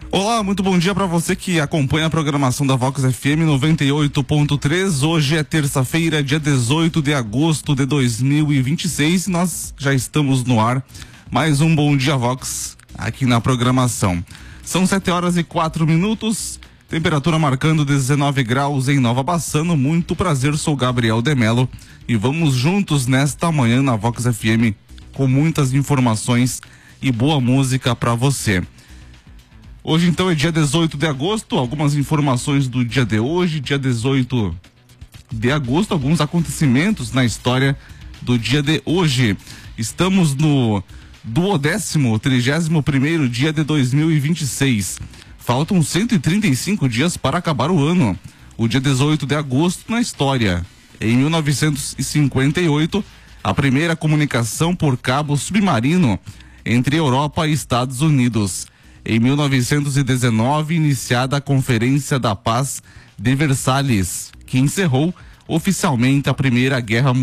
Olá, muito bom dia para você que acompanha a programação da Vox FM 98.3. Hoje é terça-feira, dia 18 de agosto de 2026 e nós já estamos no ar. Mais um Bom Dia Vox aqui na programação. São 7h04, temperatura marcando 19 graus em Nova Bassano. Muito prazer, sou Gabriel de Mello e vamos juntos nesta manhã na Vox FM com muitas informações e boa música para você. Hoje então é dia 18 de agosto, algumas informações do dia de hoje, dia 18 de agosto, alguns acontecimentos na história do dia de hoje. Estamos no 31º dia de 2026. Faltam 135 dias para acabar o ano. O dia 18 de agosto na história. Em 1958, a primeira comunicação por cabo submarino entre Europa e Estados Unidos. Em 1919, iniciada a Conferência da Paz de Versalhes, que encerrou oficialmente a Primeira Guerra Mundial.